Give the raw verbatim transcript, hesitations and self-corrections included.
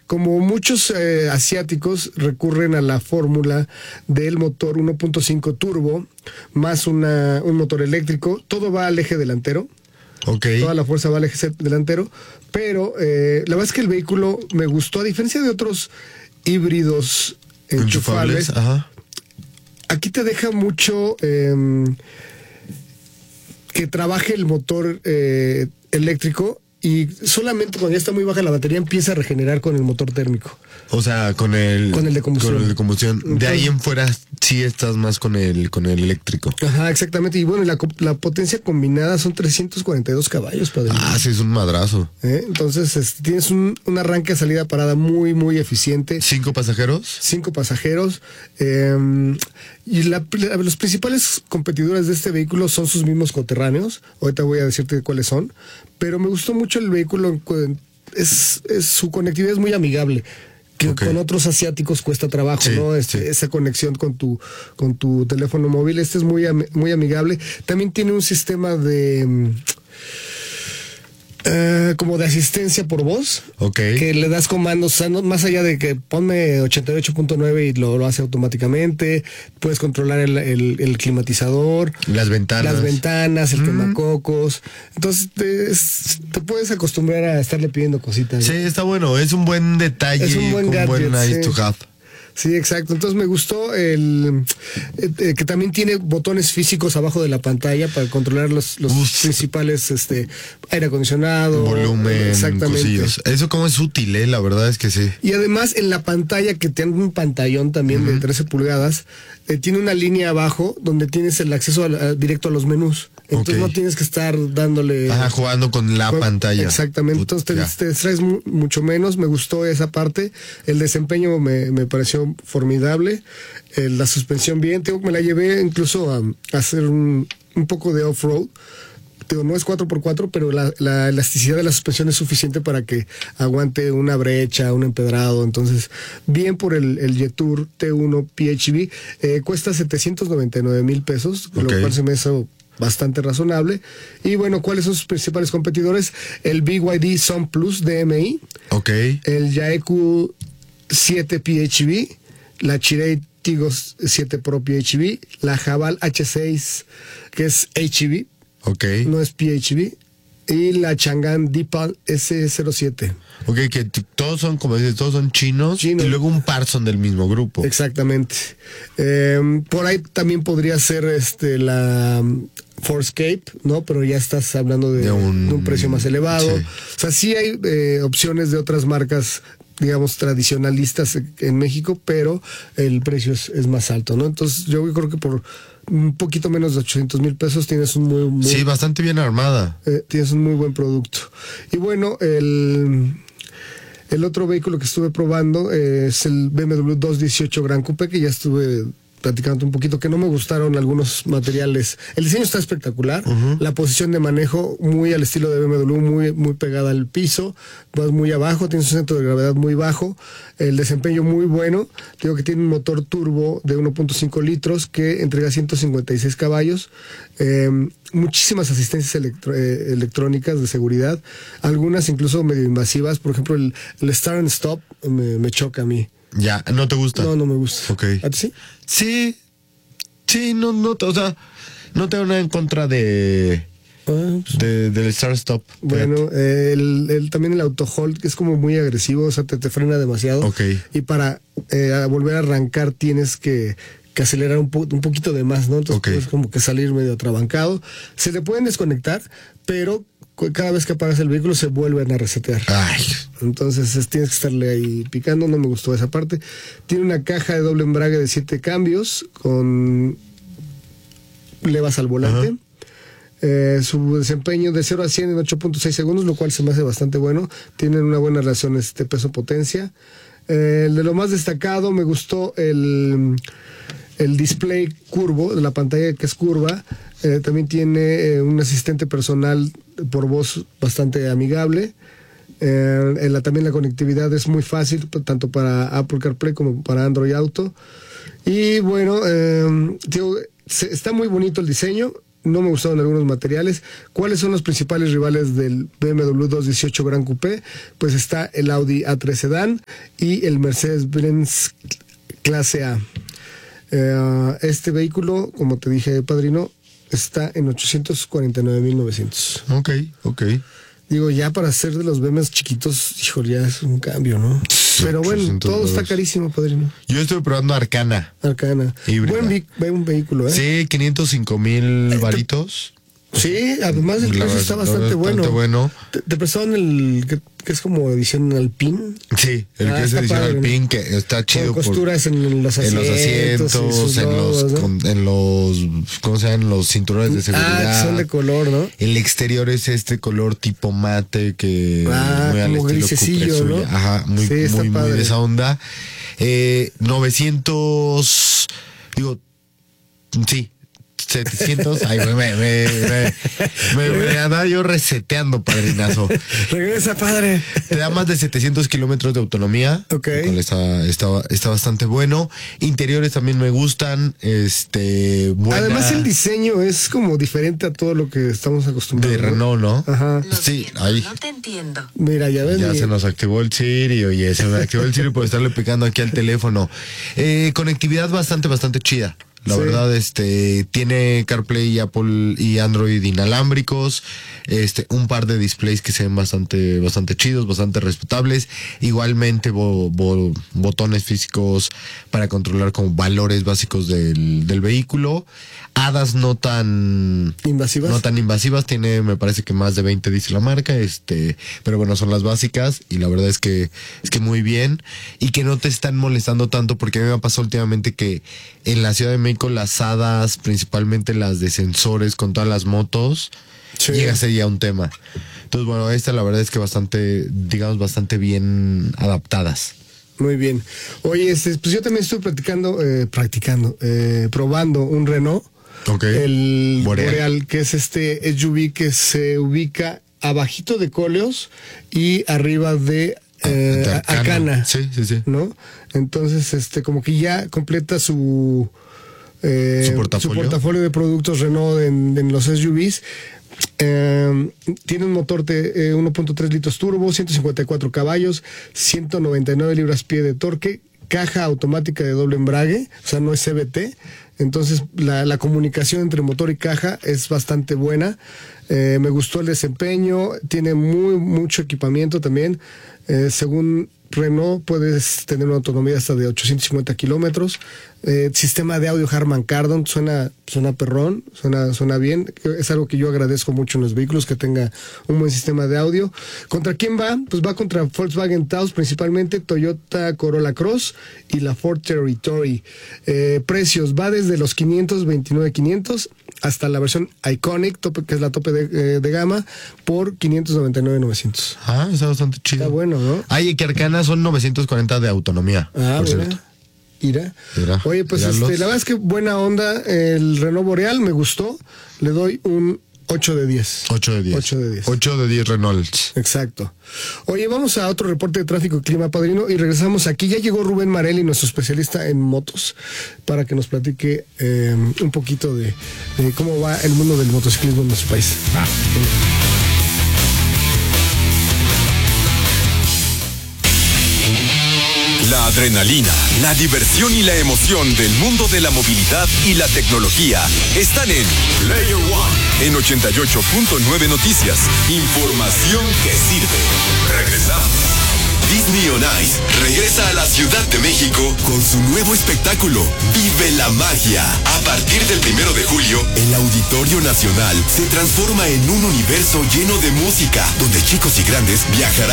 como muchos eh, asiáticos recurren a la fórmula del motor uno punto cinco turbo más una, un motor eléctrico, todo va al eje delantero. Okay. Toda la fuerza va al eje delantero, pero eh, la verdad es que el vehículo me gustó, a diferencia de otros híbridos enchufables. Enchufables, ajá. Aquí te deja mucho eh, que trabaje el motor eh, eléctrico y solamente cuando ya está muy baja la batería empieza a regenerar con el motor térmico. O sea, con el, con el de combustión. Con el de combustión. Entonces, de ahí en fuera sí estás más con el con el eléctrico. Ajá, exactamente. Y bueno, la, la potencia combinada son trescientos cuarenta y dos caballos, padre. Ah, sí, es un madrazo. ¿Eh? Entonces, este, tienes un, un arranque a salida parada muy, muy eficiente. ¿Cinco pasajeros? Cinco pasajeros. Eh, y la, la, los principales competidores de este vehículo son sus mismos coterráneos. Ahorita voy a decirte cuáles son. Pero me gustó mucho el vehículo. Es, es, su conectividad es muy amigable. Que okay. Con otros asiáticos cuesta trabajo, sí, ¿no? Este, sí. Esa conexión con tu con tu teléfono móvil. Este es muy, muy amigable. También tiene un sistema de... Uh, como de asistencia por voz, okay. Que le das comandos, o sea, no, más allá de que ponme ochenta y ocho punto nueve y lo, lo hace automáticamente, puedes controlar el, el, el climatizador, las ventanas, las ventanas, el mm. quemacocos, entonces te, es, te puedes acostumbrar a estarle pidiendo cositas. Sí, ¿no? Está bueno, es un buen detalle, es un buen, un gadget, buen nice sí. to have. Sí, exacto. Entonces me gustó el eh, que también tiene botones físicos abajo de la pantalla para controlar los, los principales, este, aire acondicionado, volumen, exactamente. Cosillos. Eso como es útil, eh, la verdad es que sí. Y además en la pantalla, que tiene un pantallón también uh-huh. de trece pulgadas, eh, tiene una línea abajo donde tienes el acceso a, a, directo a los menús. Entonces okay. no tienes que estar dándole... Ajá, jugando con la con, pantalla. Exactamente. Entonces te, te distraes mu mucho menos. Me gustó esa parte. El desempeño me, me pareció formidable. Eh, la suspensión bien. Tengo, me la llevé incluso a, a hacer un, un poco de off-road. No es cuatro por cuatro, pero la, la elasticidad de la suspensión es suficiente para que aguante una brecha, un empedrado. Entonces, bien por el, el Jetour T uno P H V. Eh, cuesta setecientos noventa y nueve mil pesos, okay. Lo cual se me hizo bastante razonable. Y bueno, ¿cuáles son sus principales competidores? El B Y D Sun Plus D M I, okay. El Yaeku siete P H V, la Chery Tiggo siete Pro P H V, la Haval H seis, que es H E V, okay. No es P H V, y la Chang'an Deepal S cero siete. Ok, que todos son, como dices, todos son chinos, chinos, y luego un par son del mismo grupo. Exactamente. Eh, por ahí también podría ser este la Forescape, ¿no? Pero ya estás hablando de, de, un, de un precio más elevado. Sí. O sea, sí hay eh, opciones de otras marcas, digamos, tradicionalistas en México, pero el precio es, es más alto, ¿no? Entonces yo creo que por un poquito menos de ochocientos mil pesos tienes un muy, muy... Sí, bastante bien armada. Eh, tienes un muy buen producto. Y bueno, el... El otro vehículo que estuve probando eh, es el B M W doscientos dieciocho Gran Coupe, que ya estuve platicando un poquito, que no me gustaron algunos materiales. El diseño está espectacular, uh-huh. La posición de manejo muy al estilo de B M W, muy, muy pegada al piso, vas muy abajo, tienes un centro de gravedad muy bajo, el desempeño muy bueno. Digo que tiene un motor turbo de uno punto cinco litros que entrega ciento cincuenta y seis caballos, eh, muchísimas asistencias electro, eh, electrónicas de seguridad, algunas incluso medio invasivas. Por ejemplo, el, el Start and Stop me, me choca a mí. Ya, ¿no te gusta? No, no me gusta. Okay. ¿A ti sí? Sí, sí, no, no, o sea, no tengo nada en contra de... Ah, pues, de, del Start Stop. Bueno, eh, el, el, también el auto hold, que es como muy agresivo, o sea, te, te frena demasiado. Okay. Y para eh, a volver a arrancar tienes que, que acelerar un, po, un poquito de más, ¿no? Entonces okay. Puedes como que salir medio atrabancado. Se le pueden desconectar, pero cada vez que apagas el vehículo se vuelven a resetear. Ay. Entonces es, tienes que estarle ahí picando. No me gustó esa parte. Tiene una caja de doble embrague de siete cambios con levas al volante. Uh-huh. Eh, su desempeño de cero a cien en ocho punto seis segundos, lo cual se me hace bastante bueno. Tienen una buena relación este peso-potencia. Eh, de lo más destacado, me gustó el, el display curvo de la pantalla, que es curva. Eh, también tiene eh, un asistente personal por voz bastante amigable. Eh, la, también la conectividad es muy fácil, tanto para Apple CarPlay como para Android Auto. Y bueno, eh, tío, se, está muy bonito el diseño. no me gustaron algunos materiales. ¿Cuáles son los principales rivales del B M W doscientos dieciocho Gran Coupé? Pues está el Audi A tres Sedan y el Mercedes-Benz Clase A. Eh, este vehículo, como te dije, padrino, está en ochocientos cuarenta y nueve mil novecientos. Ok, ok. Digo, ya para ser de los B M Ws chiquitos, híjole, ya es un cambio, ¿no? Pero bueno, todo está carísimo, padrino. Yo estoy probando Arcana. Arcana. Híbrida. Buen, vi- buen vehículo, ¿eh? Sí, quinientos cinco mil varitos. Sí, además el La precio verdad, está la bastante verdad, bueno. bastante bueno. Te, te prestaron el que, que es como edición Alpine. Sí, el Ah, que es está edición padre, Alpine, que está chido. Con costuras por, en los en los asientos. asientos, y sus en, los, logos, ¿no? con- en los, ¿cómo se llaman? Los cinturones de seguridad. Ah, son de color, ¿no? El exterior es este color tipo mate que Ah, muy al como estilo grisecillo, Cupra ¿no? suya. Ajá, muy, Sí, está muy, muy padre. de esa onda. Eh, novecientos, digo, sí, setecientos. Ay, me, me, me, me, me, me andaba yo reseteando, padrinazo. Regresa, padre. Te da más de setecientos kilómetros de autonomía. Ok. Lo cual está, está, está bastante bueno. Interiores también me gustan. Este, buena. Además el diseño es como diferente a todo lo que estamos acostumbrados. De ¿no? Renault, ¿no? Ajá. Lo Sí, siento, ahí. no te entiendo. Mira, ya ves. Ya mi- se nos activó el Siri, oye, se me activó el Siri por estarle picando aquí al teléfono. Eh, conectividad bastante, bastante chida. La Sí. verdad, este, tiene CarPlay y Apple y Android inalámbricos, este, un par de displays que se ven bastante, bastante chidos, bastante respetables. Igualmente bo- bo- botones físicos para controlar como valores básicos del, del vehículo. Hadas no tan Invasivas. no tan invasivas, tiene me parece que más de veinte dice la marca, este, pero bueno, son las básicas y la verdad es que es que muy bien y que no te están molestando tanto, porque a mí me ha pasado últimamente que en la Ciudad de México las hadas, principalmente las de sensores con todas las motos, Sí. llega a ser ya un tema. Entonces, bueno, esta la verdad es que bastante, digamos, bastante bien adaptadas. Muy bien. Oye, este, pues yo también estoy practicando, eh, practicando, eh, probando un Renault. Ok. El Boreal. Boreal. que es este S U V que se ubica abajito de Coleos y arriba de eh, De Arcana. Arcana. Sí, sí, sí. ¿No? Entonces, este, como que ya completa su eh, Su portafolio. portafolio de productos Renault en, en los S U Vs. Eh, tiene un motor de eh, uno punto tres litros turbo, ciento cincuenta y cuatro caballos, ciento noventa y nueve libras-pie de torque, caja automática de doble embrague, o sea, no es C V T. Entonces, la, la comunicación entre motor y caja es bastante buena. Eh, me gustó el desempeño, tiene muy mucho equipamiento también. Eh, según Renault, puedes tener una autonomía hasta de ochocientos cincuenta kilómetros. Eh, sistema de audio Harman Kardon, suena, suena perrón, suena, suena bien. Es algo que yo agradezco mucho en los vehículos, que tenga un buen sistema de audio. ¿Contra quién va? Pues va contra Volkswagen Taos, principalmente Toyota Corolla Cross y la Ford Territory. Eh, precios, va desde los quinientos veintinueve mil quinientos hasta la versión Iconic, tope, que es la tope de, eh, de gama, por quinientos noventa y nueve mil novecientos. Ah, está bastante chido. Está bueno, ¿no? Ay, que Arcana son novecientos cuarenta de autonomía, Ah, por mira. cierto. Mira. Mira, Oye, pues míralos. este, la verdad es que buena onda. El Renault Boreal me gustó. Le doy un ocho de diez. ocho de diez. ocho de diez. ocho de diez Renaults. Exacto. Oye, vamos a otro reporte de tráfico y clima, padrino, y regresamos aquí. Ya llegó Rubén Marelli, nuestro especialista en motos, para que nos platique eh, un poquito de, de cómo va el mundo del motociclismo en nuestro país. Ah. La adrenalina, la diversión y la emoción del mundo de la movilidad y la tecnología están en Player One en ochenta y ocho punto nueve Noticias. Información que sirve. Regresamos. Disney on Ice regresa a la Ciudad de México con su nuevo espectáculo, Vive la Magia. A partir del primero de julio, el Auditorio Nacional se transforma en un universo lleno de música, donde chicos y grandes viajarán